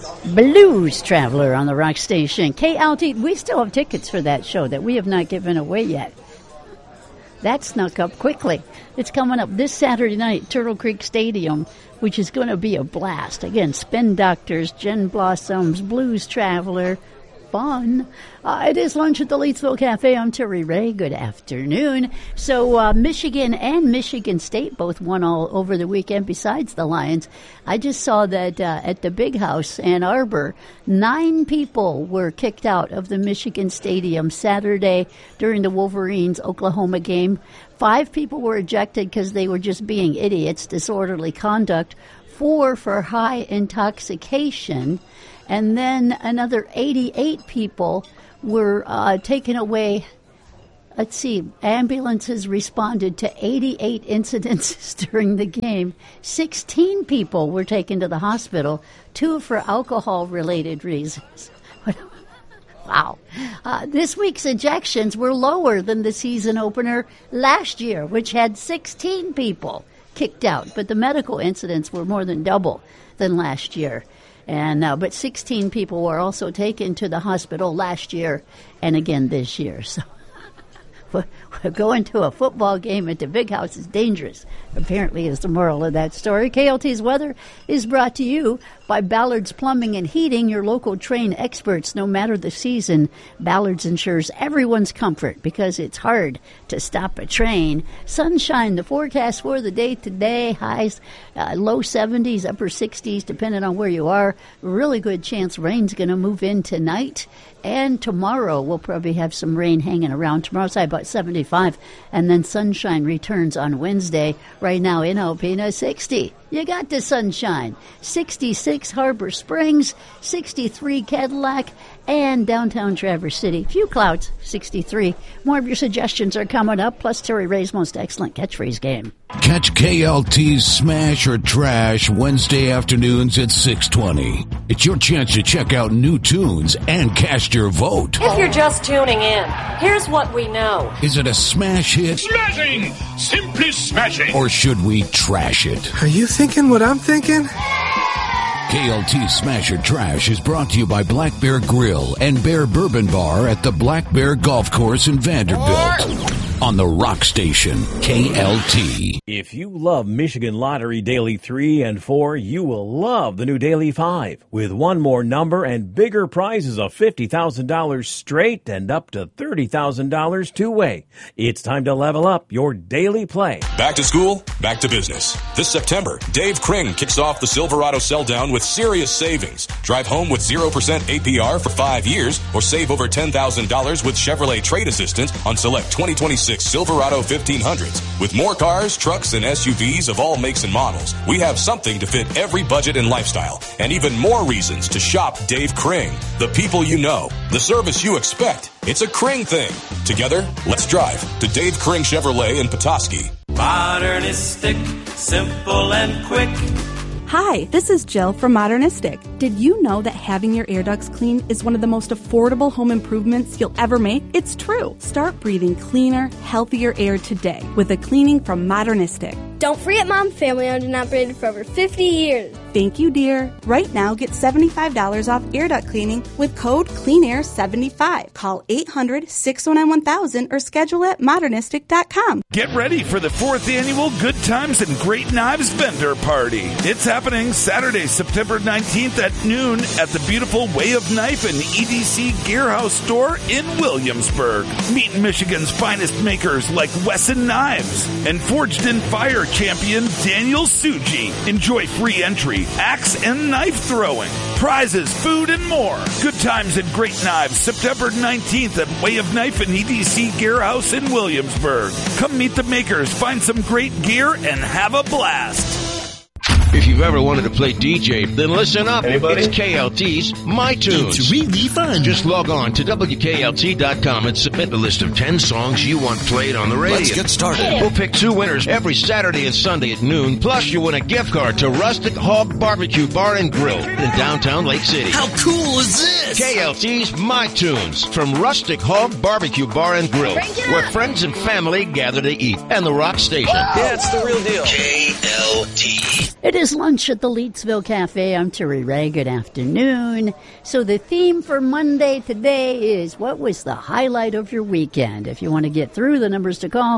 Blues Traveler on the Rock Station. KLT, we still have tickets for that show that we have not given away yet. That snuck up quickly. It's coming up this Saturday night, Turtle Creek Stadium, which is going to be a blast. Again, Spin Doctors, Gin Blossoms, Blues Traveler. Fun. It is lunch at the Leedsville Cafe. I'm Terry Ray. Good afternoon. So Michigan and Michigan State both won all over the weekend besides the Lions. I just saw that at the Big House, Ann Arbor, 9 people were kicked out of the Michigan Stadium Saturday during the Wolverines-Oklahoma game. 5 people were ejected because they were just being idiots, disorderly conduct. 4 for high intoxication. And then another 88 people were taken away. Let's see, ambulances responded to 88 incidences during the game. 16 people were taken to the hospital, 2 for alcohol-related reasons. Wow. This week's ejections were lower than the season opener last year, which had 16 people kicked out. But the medical incidents were more than double than last year. And but 16 people were also taken to the hospital last year and again this year. So going to a football game at the Big House is dangerous, apparently, is the moral of that story. KLT's weather is brought to you by Ballard's Plumbing and Heating, your local trained experts. No matter the season, Ballard's ensures everyone's comfort because it's hard to stop a train. Sunshine, the forecast for the day today, highs low 70s, upper 60s, depending on where you are. Really good chance rain's going to move in tonight. And tomorrow, we'll probably have some rain hanging around. Tomorrow's high about 75, and then sunshine returns on Wednesday. Right now in Alpena, 60. You got the sunshine. 66 Harbor Springs, 63 Cadillac, and downtown Traverse City. Few clouds, 63. More of your suggestions are coming up, plus Terry Ray's most excellent catchphrase game. Catch KLT's Smash or Trash Wednesday afternoons at 6:20. It's your chance to check out new tunes and cast your vote. If you're just tuning in, here's what we know. Is it a smash hit? Smashing! Simply smashing! Or should we trash it? Are you thinking what I'm thinking? KLT Smash or Trash is brought to you by Black Bear Grill and Bear Bourbon Bar at the Black Bear Golf Course in Vanderbilt. On the Rock Station, KLT. If you love Michigan Lottery Daily 3 and 4, you will love the new Daily 5. With one more number and bigger prizes of $50,000 straight and up to $30,000 two-way. It's time to level up your daily play. Back to school, back to business. This September, Dave Kring kicks off the Silverado Sell-Down with serious savings. Drive home with 0% APR for 5 years or save over $10,000 with Chevrolet Trade Assistance on select 2026 Silverado 1500s. With more cars, trucks, and SUVs of all makes and models, we have something to fit every budget and lifestyle, and even more reasons to shop Dave Kring. The people you know, the service you expect. It's a Kring thing. Together, let's drive to Dave Kring Chevrolet in Petoskey. Modernistic, simple and quick. Hi, this is Jill from Modernistic. Did you know that having your air ducts clean is one of the most affordable home improvements you'll ever make? It's true. Start breathing cleaner, healthier air today with a cleaning from Modernistic. Don't forget Mom, family owned and operated for over 50 years. Thank you, dear. Right now, get $75 off air duct cleaning with code CleanAir75. Call 800-609-1000 or schedule at modernistic.com. Get ready for the 4th annual Good Times and Great Knives Vendor Party. It's happening Saturday, September 19th at noon at the beautiful Way of Knife and EDC Gear House store in Williamsburg. Meet Michigan's finest makers like Wesson Knives and Forged in Fire champion Daniel Suji. Enjoy free entry, axe and knife throwing, prizes, food, and more. Good Times and Great Knives, September 19th at Way of Knife and EDC Gear House in Williamsburg. Come meet the makers, find some great gear, and have a blast. If you've ever wanted to play DJ, then listen up. Anybody? It's KLT's My Tunes. It's really fun. Just log on to WKLT.com and submit the list of 10 songs you want played on the radio. Let's get started. We'll pick 2 winners every Saturday and Sunday at noon. Plus, you win a gift card to Rustic Hog Barbecue Bar and Grill in downtown Lake City. How cool is this? KLT's My Tunes from Rustic Hog Barbecue Bar and Grill, where friends and family gather to eat. And the Rock Station. Yeah, it's the real deal. KLT. KLT. It is lunch at the Leetsville Cafe. I'm Terry Ray. Good afternoon. So the theme for Monday today is what was the highlight of your weekend? If you want to get through, the numbers to call,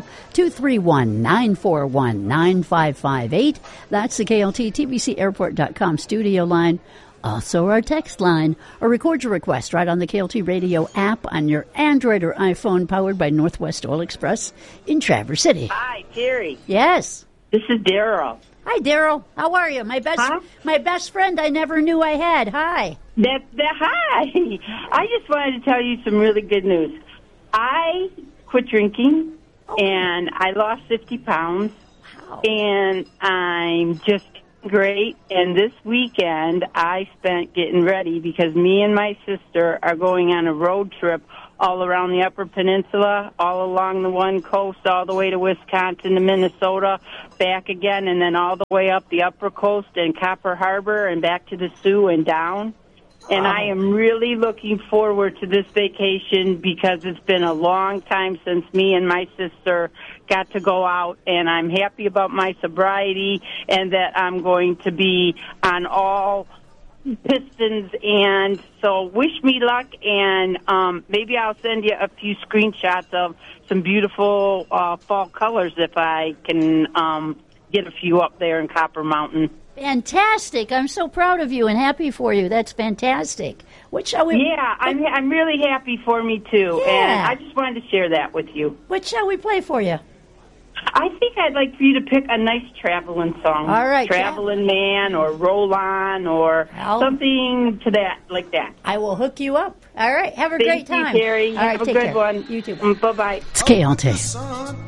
231-941-9558. That's the KLT TBCAirport.com studio line. Also our text line, or record your request right on the KLT radio app on your Android or iPhone, powered by Northwest Oil Express in Traverse City. Hi, Terry. Yes. This is Daryl. Hi, Daryl. How are you? My best friend I never knew I had. Hi. Hi. I just wanted to tell you some really good news. I quit drinking, and I lost 50 pounds, and I'm just great. And this weekend, I spent getting ready because me and my sister are going on a road trip all around the Upper Peninsula, all along the one coast, all the way to Wisconsin to Minnesota, back again, and then all the way up the Upper Coast and Copper Harbor and back to the Sioux and down. And I am really looking forward to this vacation because it's been a long time since me and my sister got to go out, and I'm happy about my sobriety and that I'm going to be on all pistons. And so wish me luck, and maybe I'll send you a few screenshots of some beautiful fall colors if I can get a few up there in Copper Mountain. Fantastic. I'm so proud of you and happy for you. That's fantastic. What shall we... Yeah, I'm really happy for me, too. Yeah. And I just wanted to share that with you. What shall we play for you? I think I'd like for you to pick a nice traveling song. All right. Traveling Man or Roll On or something to that, like that. I will hook you up. All right. Have a great time. Thank you, Terry. All right, Have a take good care. one. You too. Bye-bye. It's KLT.